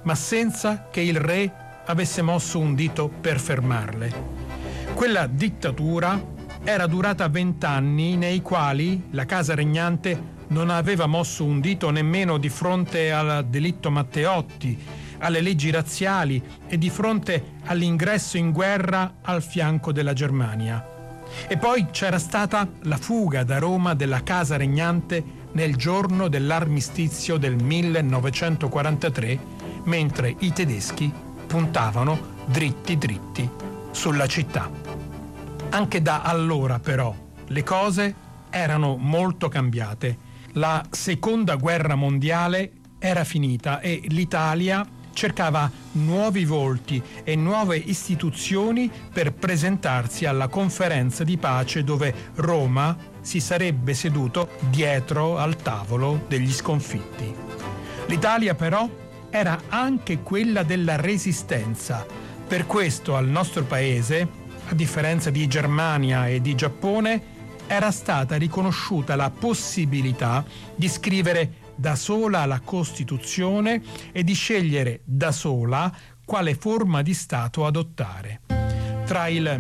ma senza che il re avesse mosso un dito per fermarle. Quella dittatura era durata 20 anni nei quali la casa regnante non aveva mosso un dito nemmeno di fronte al delitto Matteotti, alle leggi razziali e di fronte all'ingresso in guerra al fianco della Germania. E poi c'era stata la fuga da Roma della casa regnante nel giorno dell'armistizio del 1943, mentre i tedeschi puntavano dritti sulla città. Anche da allora però le cose erano molto cambiate. La seconda guerra mondiale era finita e l'Italia cercava nuovi volti e nuove istituzioni per presentarsi alla conferenza di pace dove Roma si sarebbe seduto dietro al tavolo degli sconfitti. L'Italia però era anche quella della resistenza. Per questo al nostro paese, a differenza di Germania e di Giappone, era stata riconosciuta la possibilità di scrivere da sola la Costituzione e di scegliere da sola quale forma di Stato adottare. Tra il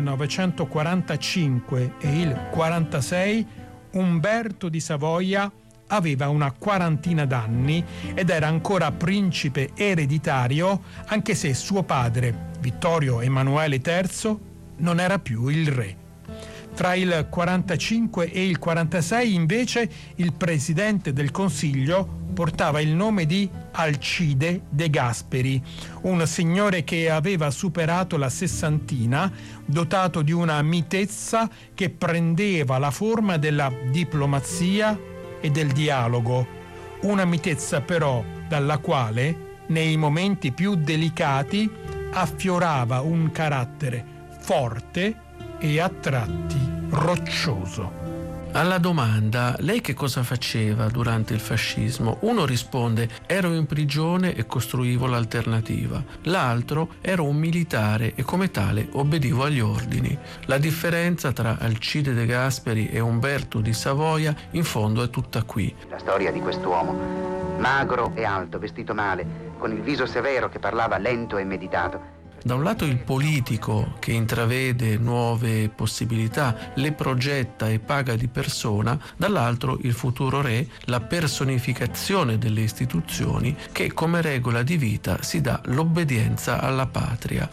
1945 e il 1946 Umberto di Savoia aveva una quarantina d'anni ed era ancora principe ereditario, anche se suo padre, Vittorio Emanuele III, non era più il re. Tra il 45 e il 46 invece il presidente del Consiglio portava il nome di Alcide De Gasperi, un signore che aveva superato la sessantina, dotato di una mitezza che prendeva la forma della diplomazia e del dialogo, una mitezza però dalla quale, nei momenti più delicati, affiorava un carattere forte e a tratti roccioso. Alla domanda "lei che cosa faceva durante il fascismo?", uno risponde "ero in prigione e costruivo l'alternativa", l'altro "ero un militare e come tale obbedivo agli ordini". La differenza tra Alcide De Gasperi e Umberto di Savoia in fondo è tutta qui. La storia di quest'uomo, magro e alto, vestito male, con il viso severo che parlava lento e meditato. Da un lato il politico che intravede nuove possibilità, le progetta e paga di persona, dall'altro il futuro re, la personificazione delle istituzioni che come regola di vita si dà l'obbedienza alla patria.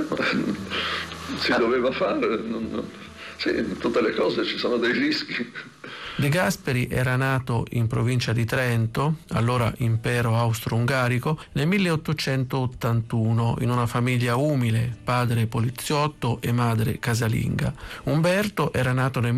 Si doveva fare, sì, in tutte le cose ci sono dei rischi. De Gasperi era nato in provincia di Trento, allora impero austro-ungarico, nel 1881 in una famiglia umile, padre poliziotto e madre casalinga. Umberto era nato nel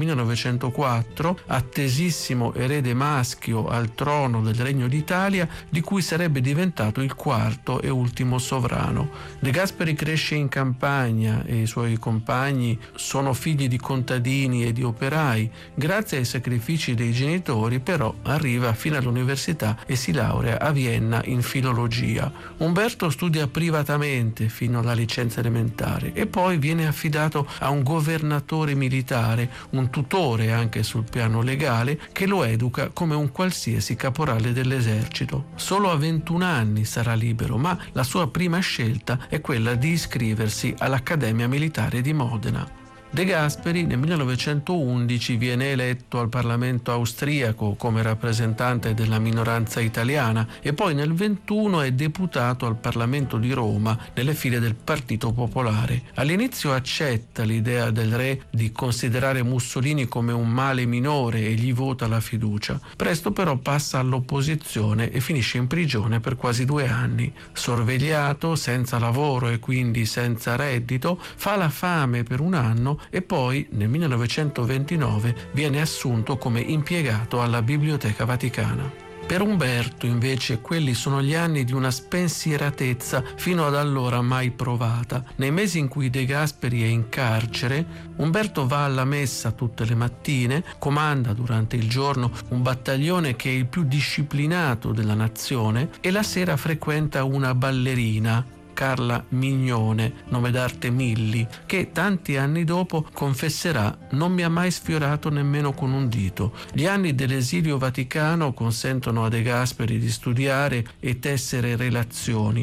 1904, attesissimo erede maschio al trono del Regno d'Italia, di cui sarebbe diventato il quarto e ultimo sovrano. De Gasperi cresce in campagna e i suoi compagni sono figli di contadini e di operai. Grazie ai sacrifici dei genitori però arriva fino all'università e si laurea a Vienna in filologia. Umberto studia privatamente fino alla licenza elementare e poi viene affidato a un governatore militare, un tutore anche sul piano legale, che lo educa come un qualsiasi caporale dell'esercito. Solo a 21 anni sarà libero, ma la sua prima scelta è quella di iscriversi all'Accademia Militare di Modena. De Gasperi nel 1911 viene eletto al Parlamento austriaco come rappresentante della minoranza italiana e poi nel 1921 è deputato al Parlamento di Roma nelle file del Partito Popolare. All'inizio accetta l'idea del re di considerare Mussolini come un male minore e gli vota la fiducia. Presto però passa all'opposizione e finisce in prigione per quasi 2 anni. Sorvegliato, senza lavoro e quindi senza reddito, fa la fame per 1 anno e poi nel 1929 viene assunto come impiegato alla Biblioteca Vaticana. Per Umberto invece quelli sono gli anni di una spensieratezza fino ad allora mai provata. Nei mesi in cui De Gasperi è in carcere, Umberto va alla messa tutte le mattine, comanda durante il giorno un battaglione che è il più disciplinato della nazione e la sera frequenta una ballerina, Carla Mignone, nome d'arte Milli, che tanti anni dopo confesserà non mi ha mai sfiorato nemmeno con un dito. Gli anni dell'esilio vaticano consentono a De Gasperi di studiare e tessere relazioni